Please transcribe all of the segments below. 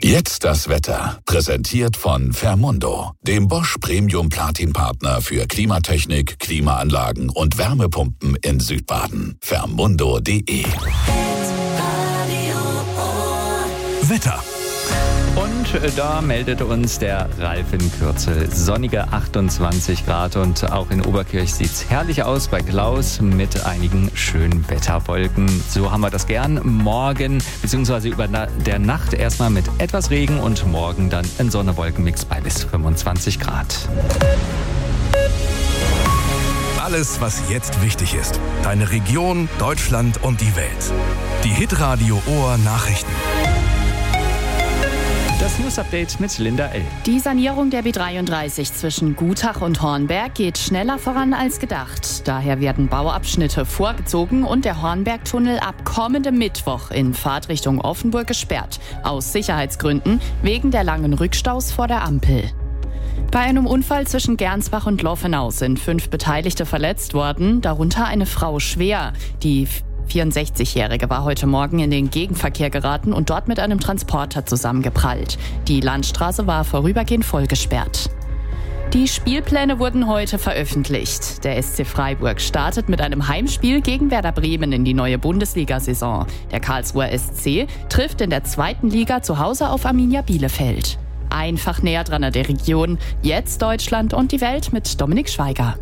Jetzt das Wetter. Präsentiert von Fermundo, dem Bosch Premium Platin Partner für Klimatechnik, Klimaanlagen und Wärmepumpen in Südbaden. Fermundo.de. Wetter. Und da meldet uns der Ralf in Kürzel. Sonnige 28 Grad und auch in Oberkirch sieht's herrlich aus bei Klaus mit einigen schönen Wetterwolken. So haben wir das gern. Morgen bzw. über der Nacht erstmal mit etwas Regen und morgen dann ein Sonne-Wolken-Mix bei bis 25 Grad. Alles, was jetzt wichtig ist. Deine Region, Deutschland und die Welt. Die Hitradio Ohr Nachrichten. Das News-Update mit Linda L. Die Sanierung der B33 zwischen Gutach und Hornberg geht schneller voran als gedacht. Daher werden Bauabschnitte vorgezogen und der Hornbergtunnel ab kommendem Mittwoch in Fahrtrichtung Offenburg gesperrt. Aus Sicherheitsgründen wegen der langen Rückstaus vor der Ampel. Bei einem Unfall zwischen Gernsbach und Loffenau sind 5 Beteiligte verletzt worden, darunter eine Frau schwer. Die 64-Jährige war heute Morgen in den Gegenverkehr geraten und dort mit einem Transporter zusammengeprallt. Die Landstraße war vorübergehend voll gesperrt. Die Spielpläne wurden heute veröffentlicht. Der SC Freiburg startet mit einem Heimspiel gegen Werder Bremen in die neue Bundesliga-Saison. Der Karlsruher SC trifft in der 2. Liga zu Hause auf Arminia Bielefeld. Einfach näher dran an der Region. Jetzt Deutschland und die Welt mit Dominik Schweiger.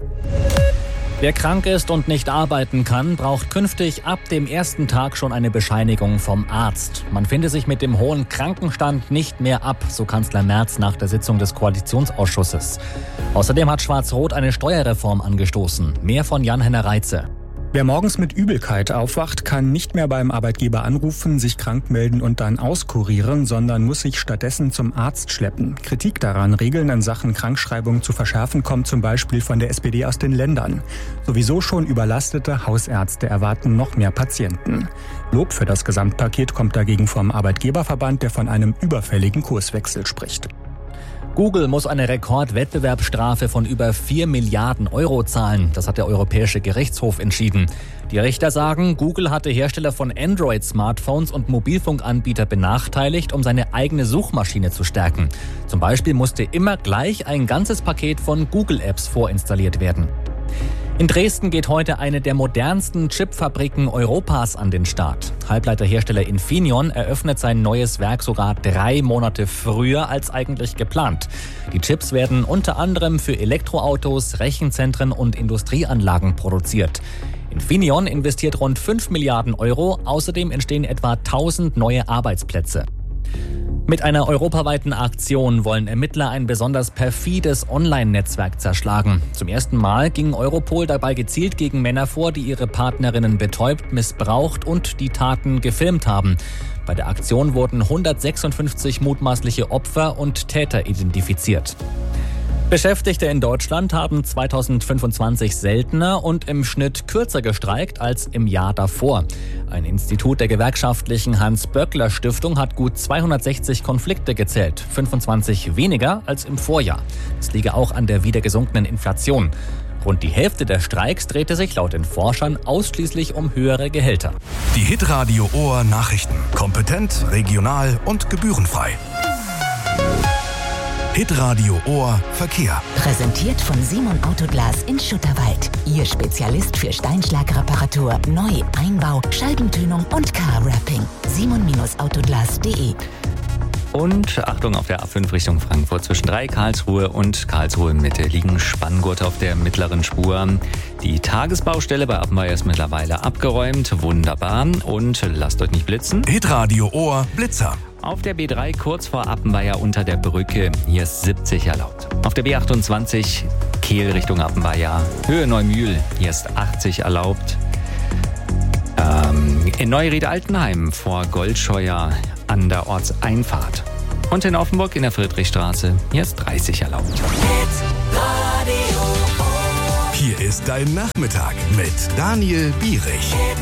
Wer krank ist und nicht arbeiten kann, braucht künftig ab dem ersten Tag schon eine Bescheinigung vom Arzt. Man finde sich mit dem hohen Krankenstand nicht mehr ab, so Kanzler Merz nach der Sitzung des Koalitionsausschusses. Außerdem hat Schwarz-Rot eine Steuerreform angestoßen. Mehr von Jan-Henner Reitze. Wer morgens mit Übelkeit aufwacht, kann nicht mehr beim Arbeitgeber anrufen, sich krank melden und dann auskurieren, sondern muss sich stattdessen zum Arzt schleppen. Kritik daran, Regeln in Sachen Krankschreibung zu verschärfen, kommt zum Beispiel von der SPD aus den Ländern. Sowieso schon überlastete Hausärzte erwarten noch mehr Patienten. Lob für das Gesamtpaket kommt dagegen vom Arbeitgeberverband, der von einem überfälligen Kurswechsel spricht. Google muss eine Rekordwettbewerbsstrafe von über 4 Milliarden Euro zahlen. Das hat der Europäische Gerichtshof entschieden. Die Richter sagen, Google hatte Hersteller von Android-Smartphones und Mobilfunkanbieter benachteiligt, um seine eigene Suchmaschine zu stärken. Zum Beispiel musste immer gleich ein ganzes Paket von Google-Apps vorinstalliert werden. In Dresden geht heute eine der modernsten Chipfabriken Europas an den Start. Halbleiterhersteller Infineon eröffnet sein neues Werk sogar 3 Monate früher als eigentlich geplant. Die Chips werden unter anderem für Elektroautos, Rechenzentren und Industrieanlagen produziert. Infineon investiert rund 5 Milliarden Euro, außerdem entstehen etwa 1000 neue Arbeitsplätze. Mit einer europaweiten Aktion wollen Ermittler ein besonders perfides Online-Netzwerk zerschlagen. Zum ersten Mal ging Europol dabei gezielt gegen Männer vor, die ihre Partnerinnen betäubt, missbraucht und die Taten gefilmt haben. Bei der Aktion wurden 156 mutmaßliche Opfer und Täter identifiziert. Beschäftigte in Deutschland haben 2025 seltener und im Schnitt kürzer gestreikt als im Jahr davor. Ein Institut der gewerkschaftlichen Hans-Böckler-Stiftung hat gut 260 Konflikte gezählt, 25 weniger als im Vorjahr. Das liege auch an der wieder gesunkenen Inflation. Rund die Hälfte der Streiks drehte sich laut den Forschern ausschließlich um höhere Gehälter. Die Hitradio Ohr Nachrichten. Kompetent, regional und gebührenfrei. Hitradio Ohr Verkehr. Präsentiert von Simon Autoglas in Schutterwald. Ihr Spezialist für Steinschlagreparatur, Neu-, Einbau, Scheibentönung und Car-Wrapping. simon-autoglas.de. Und Achtung, auf der A5 Richtung Frankfurt zwischen 3 Karlsruhe und Karlsruhe Mitte liegen Spanngurte auf der mittleren Spur. Die Tagesbaustelle bei Appenweier ist mittlerweile abgeräumt. Wunderbar. Und lasst euch nicht blitzen. Hitradio Ohr Blitzer. Auf der B3 kurz vor Appenweier unter der Brücke, hier ist 70 erlaubt. Auf der B28 Kehl Richtung Appenweier, Höhe Neumühl, hier ist 80 erlaubt. In Neuried-Altenheim vor Goldscheuer an der Ortseinfahrt. Und in Offenburg in der Friedrichstraße, hier ist 30 erlaubt. Hier ist dein Nachmittag mit Daniel Bierich.